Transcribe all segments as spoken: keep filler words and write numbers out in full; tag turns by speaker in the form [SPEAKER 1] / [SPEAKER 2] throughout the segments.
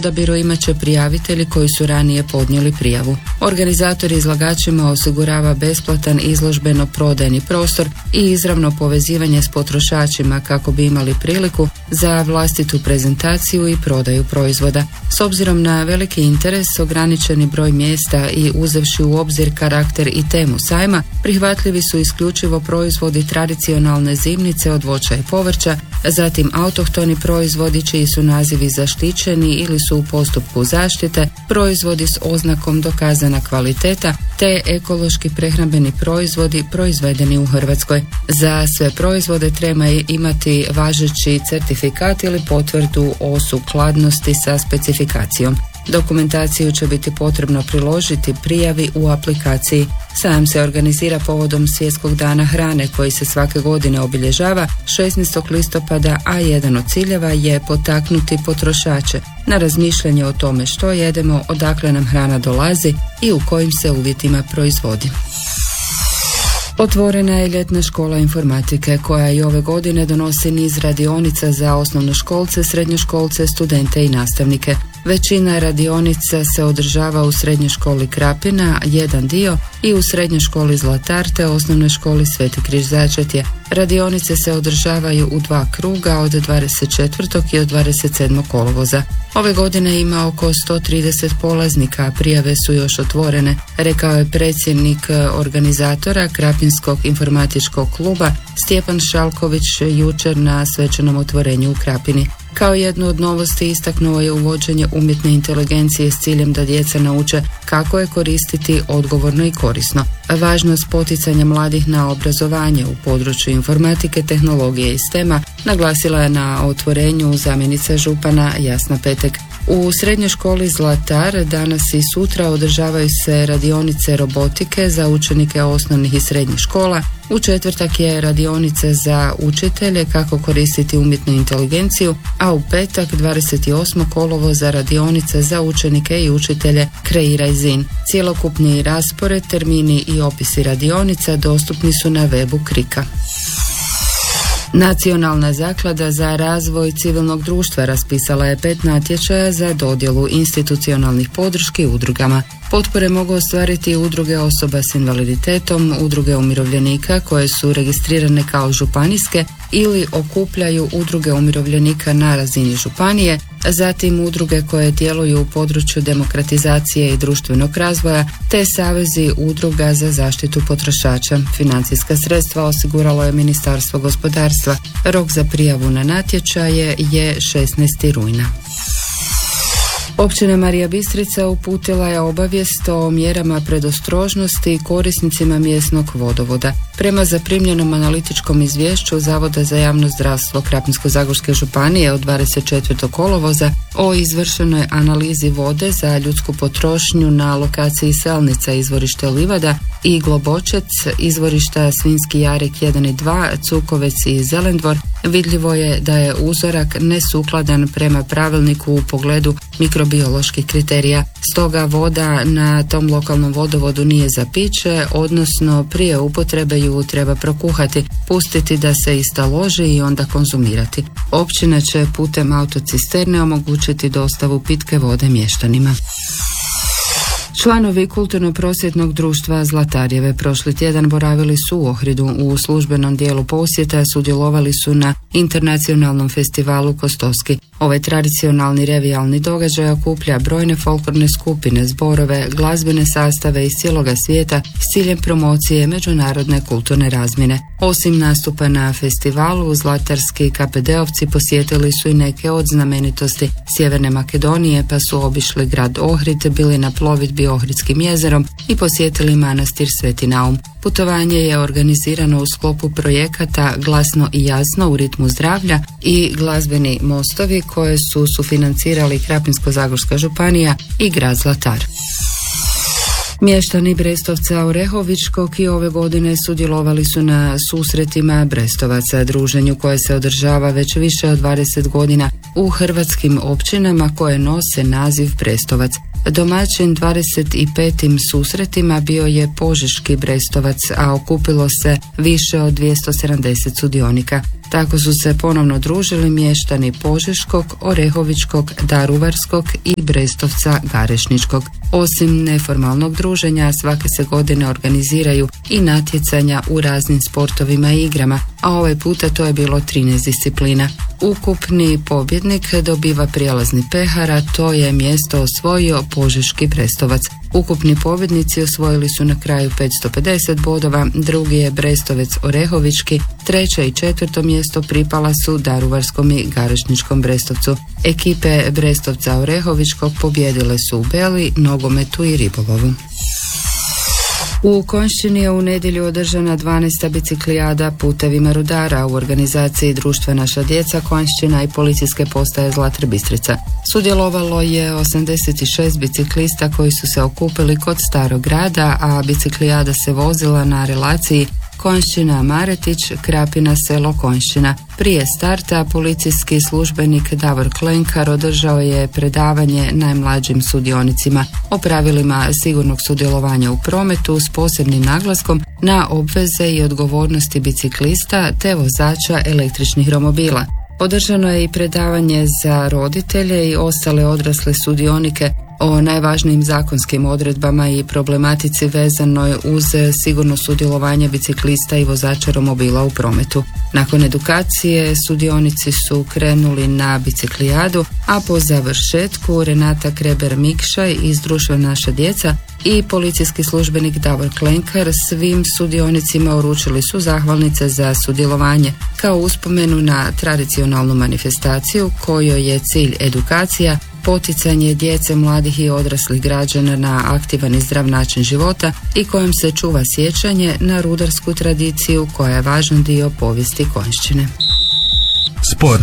[SPEAKER 1] odabiru imat će prijavitelji koji su ranije podnijeli prijavu. Organizator izlagačima osigurava besplatan izložbeno-prodajni prostor i izravno povezivanje s potrošačima kako bi imali priliku za vlastitu prezentaciju i prodaju proizvoda. S obzirom na veliki interes, ograničeni broj mjesta i uzevši u obzir karakter i temu sajma, prihvatljivi su isključivo proizvodi tradicionalne zimnice od voća i povrća, zatim autohtoni proizvodi čiji su nazivi zaštićeni ili su u postupku zaštite, proizvodi s oznakom dokazana kvaliteta, te ekološki prehrambeni proizvodi proizvedeni u Hrvatskoj. Za sve proizvode treba imati važeći certifikat ili potvrdu o sukladnosti sa specifikacijom. Dokumentaciju će biti potrebno priložiti prijavi u aplikaciji. Sajam se organizira povodom Svjetskog dana hrane koji se svake godine obilježava šesnaestog listopada, a jedan od ciljeva je potaknuti potrošače na razmišljanje o tome što jedemo, odakle nam hrana dolazi i u kojim se uvjetima proizvodi. Otvorena je ljetna škola informatike koja i ove godine donosi niz radionica za osnovnoškolce, srednjoškolce, studente i nastavnike. Većina radionica se održava u srednjoj školi Krapina, jedan dio, i u srednjoj školi Zlatar te osnovnoj školi Sveti Križ Začetje. Radionice se održavaju u dva kruga od dvadeset četvrtog i od dvadeset sedmog kolovoza. Ove godine ima oko sto trideset polaznika, a prijave su još otvorene, rekao je predsjednik organizatora Krapinskog informatičkog kluba Stjepan Šalković jučer na svečanom otvorenju u Krapini. Kao jednu od novosti istaknuo je uvođenje umjetne inteligencije s ciljem da djeca nauče kako je koristiti odgovorno i korisno. Važnost poticanja mladih na obrazovanje u području informatike, tehnologije i stema naglasila je na otvorenju zamjenica župana Jasna Petek. U srednjoj školi Zlatar danas i sutra održavaju se radionice robotike za učenike osnovnih i srednjih škola. U četvrtak je radionice za učitelje kako koristiti umjetnu inteligenciju, a u petak dvadeset osmog kolovoza radionice za učenike i učitelje Kreiraj zin. Cjelokupni raspored, termini i opisi radionica dostupni su na webu Krika. Nacionalna zaklada za razvoj civilnog društva raspisala je pet natječaja za dodjelu institucionalnih podrški udrugama. Potpore mogu ostvariti udruge osoba s invaliditetom, udruge umirovljenika koje su registrirane kao županijske ili okupljaju udruge umirovljenika na razini županije, zatim udruge koje djeluju u području demokratizacije i društvenog razvoja, te savezi udruga za zaštitu potrošača. Financijska sredstva osiguralo je Ministarstvo gospodarstva. Rok za prijavu na natječaje je šesnaestog rujna. Općina Marija Bistrica uputila je obavijest o mjerama predostrožnosti korisnicima mjesnog vodovoda. Prema zaprimljenom analitičkom izvješću Zavoda za javno zdravstvo Krapinsko-zagorske županije od dvadeset četvrtog kolovoza o izvršenoj analizi vode za ljudsku potrošnju na lokaciji Selnica izvorište Livada i Globočec izvorišta Svinjski Jarik jedan i dva, Cukovec i Zelendvor, vidljivo je da je uzorak nesukladan prema pravilniku u pogledu mikrobioloških kriterija. Stoga voda na tom lokalnom vodovodu nije za piće, odnosno prije upotrebe ju treba prokuhati, pustiti da se ista loži i onda konzumirati. Općina će putem autocisterne omogućiti dostavu pitke vode mještanima. Članovi kulturno-prosvjetnog društva Zlatarjeve prošli tjedan boravili su u Ohridu. U službenom dijelu posjeta sudjelovali su na internacionalnom festivalu Kostovski. Ovaj tradicionalni revijalni događaj okuplja brojne folklorne skupine, zborove, glazbene sastave iz cijeloga svijeta s ciljem promocije međunarodne kulturne razmjene. Osim nastupa na festivalu, zlatarski kapedeovci posjetili su i neke od znamenitosti Sjeverne Makedonije, pa su obišli grad Ohrid, bili na plovidbi Ohridskim jezerom i posjetili manastir Sveti Naum. Putovanje je organizirano u sklopu projekata Glasno i jasno u ritmu zdravlja i glazbeni mostovi koje su sufinancirali Krapinsko-zagorska županija i grad Zlatar. Mještani Brestovca Orehovičkog i ove godine sudjelovali su na susretima Brestovaca, druženju koje se održava već više od dvadeset godina u hrvatskim općinama koje nose naziv Brestovac. Domaćin dvadeset petim susretima bio je Požeški Brestovac, a okupilo se više od dvjesto sedamdeset sudionika. Tako su se ponovno družili mještani Požeškog, Orehovičkog, Daruvarskog i Brestovca Garešničkog. Osim neformalnog druženja, svake se godine organiziraju i natjecanja u raznim sportovima i igrama, a ovaj puta to je bilo trinaest disciplina. Ukupni pobjednik dobiva prijelazni pehar, a to je mjesto osvojio Požeški Brestovac. Ukupni pobjednici osvojili su na kraju petsto pedeset bodova, drugi je Brestovec Orehovički, treće i četvrto mjesto pripala su Daruvarskom i Garešničkom Brestovcu. Ekipe Brestovca Orehovičkog pobijedile su u beli, nogometu i ribolovu. U Konjšćini je u nedjelju održana dvanaesta biciklijada putevima rudara u organizaciji Društva Naša djeca Konjšćina i policijske postaje Zlatar Bistrica. Sudjelovalo je osamdeset šest biciklista koji su se okupili kod Starog grada, a biciklijada se vozila na relaciji Konjšćina Maretić, Krapina selo Konjšćina. Prije starta policijski službenik Davor Klenkar održao je predavanje najmlađim sudionicima o pravilima sigurnog sudjelovanja u prometu s posebnim naglaskom na obveze i odgovornosti biciklista te vozača električnih romobila. Održano je i predavanje za roditelje i ostale odrasle sudionike o najvažnijim zakonskim odredbama i problematici vezanoj uz sigurno sudjelovanje biciklista i vozača romobila u prometu. Nakon edukacije sudionici su krenuli na biciklijadu, a po završetku Renata Kreber-Mikšaj iz Društva Naša djeca i policijski službenik Davor Klenkar svim sudionicima uručili su zahvalnice za sudjelovanje kao uspomenu na tradicionalnu manifestaciju kojoj je cilj edukacija, poticanje djece, mladih i odraslih građana na aktivan i zdrav način života i kojom se čuva sjećanje na rudarsku tradiciju koja je važan dio povijesti Konjšćine.
[SPEAKER 2] Sport.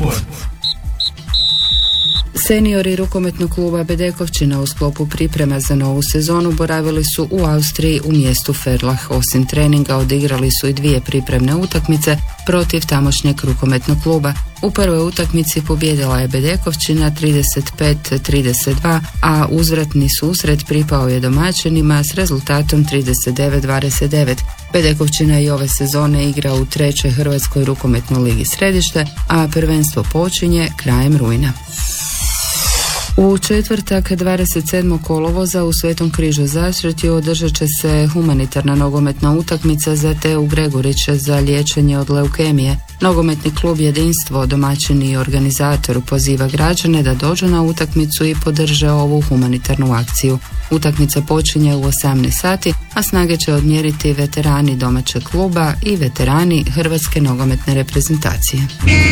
[SPEAKER 1] Seniori rukometnog kluba Bedekovčina u sklopu priprema za novu sezonu boravili su u Austriji u mjestu Ferlach. Osim treninga odigrali su i dvije pripremne utakmice protiv tamošnjeg rukometnog kluba. U prvoj utakmici pobijedila je Bedekovčina trideset pet trideset dva, a uzvratni susret pripao je domaćinima s rezultatom trideset devet dvadeset devet. Bedekovčina i ove sezone igra u trećoj Hrvatskoj rukometnoj ligi Središte, a prvenstvo počinje krajem rujna. U četvrtak dvadeset sedmog kolovoza u Svetom križu Začretju održat će se humanitarna nogometna utakmica za Teu Gregurić za liječenje od leukemije. Nogometni klub Jedinstvo, domaćin i organizator, poziva građane da dođu na utakmicu i podrže ovu humanitarnu akciju. Utakmica počinje u osamnaest sati, a snage će odmjeriti veterani domaćeg kluba i veterani Hrvatske nogometne reprezentacije.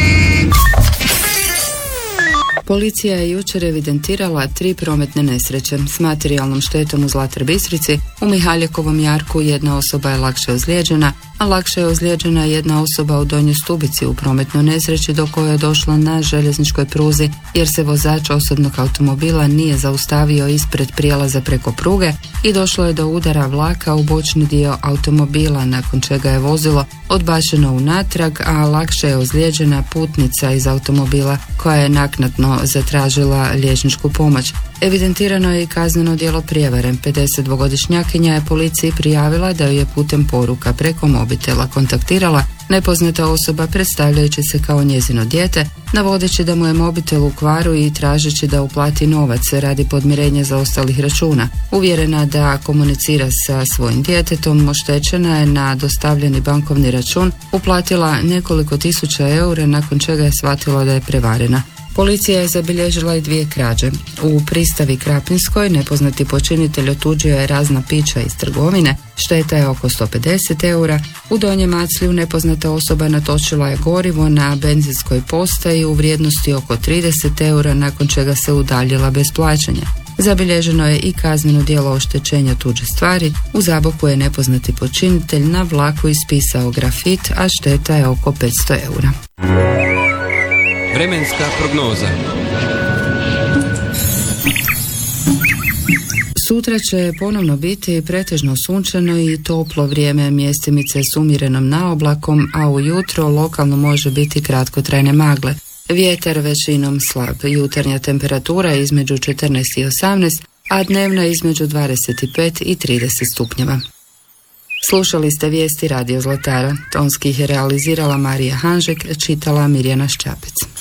[SPEAKER 1] Policija je jučer evidentirala tri prometne nesreće s materijalnom štetom u Zlatar Bistrici. U Mihaljekovom jarku jedna osoba je lakše ozlijeđena, a lakše je ozlijeđena jedna osoba u Donjoj Stubici u prometnoj nesreći do koje je došla na željezničkoj pruzi jer se vozač osobnog automobila nije zaustavio ispred prijelaza preko pruge i došlo je do udara vlaka u bočni dio automobila, nakon čega je vozilo odbačeno unatrag, a lakše je ozlijeđena putnica iz automobila koja je naknadno zatražila liječničku pomoć. Evidentirano je i kazneno djelo prijevare. pedesetdvogodišnjakinja je policiji prijavila da ju je putem poruka preko mobitela kontaktirala nepoznata osoba predstavljajući se kao njezino dijete, navodeći da mu je mobitel u kvaru i tražeći da uplati novac radi podmirenja zaostalih računa. Uvjerena da komunicira sa svojim djetetom, oštećena je na dostavljeni bankovni račun uplatila nekoliko tisuća eura, nakon čega je shvatila da je prevarena. Policija je zabilježila i dvije krađe. U Pristavi Krapinskoj nepoznati počinitelj otuđio je razna pića iz trgovine, šteta je oko sto pedeset eura. U Donjem Maclju nepoznata osoba natočila je gorivo na benzinskoj postaji u vrijednosti oko trideset eura, nakon čega se udaljila bez plaćanja. Zabilježeno je i kazneno djelo oštećenja tuđe stvari. U Zaboku je nepoznati počinitelj na vlaku ispisao grafit, a šteta je oko petsto eura.
[SPEAKER 3] Vremenska prognoza.
[SPEAKER 1] Sutra će ponovno biti pretežno sunčano i toplo vrijeme, mjestimice s umjerenom naoblakom, a ujutro lokalno može biti kratkotrajne magle. Vjetar većinom slab, jutarnja temperatura između četrnaest i osamnaest, a dnevna između dvadeset pet i trideset stupnjeva. Slušali ste vijesti Radio Zlatara. Tonski ih je realizirala Marija Hanžek, čitala Mirjana Ščapec.